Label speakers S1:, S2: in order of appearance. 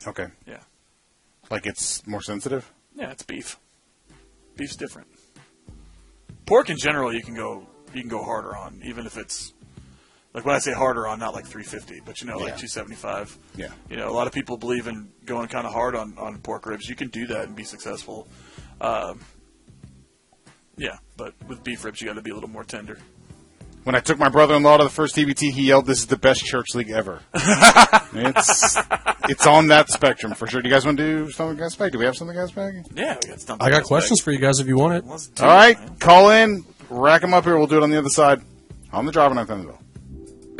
S1: Okay.
S2: Yeah.
S1: Like it's more sensitive?
S2: Yeah, it's beef. Beef's different. Pork in general, you can go harder on, even if it's like when I say harder on, not like 350, but like 275.
S1: Yeah.
S2: A lot of people believe in going kind of hard on pork ribs. You can do that and be successful. Yeah, but with beef ribs, you got to be a little more tender.
S1: When I took my brother-in-law to the first TBT, he yelled, "This is the best church league ever." It's on that spectrum for sure. Do you guys want to do Stomach Guys Bag? Do we have Stomach Guys Bag?
S2: Yeah, we got Stomach
S3: I got questions for you guys if you want it.
S1: All right, call in, rack them up here. We'll do it on the other side on the Drive on Thunderbell.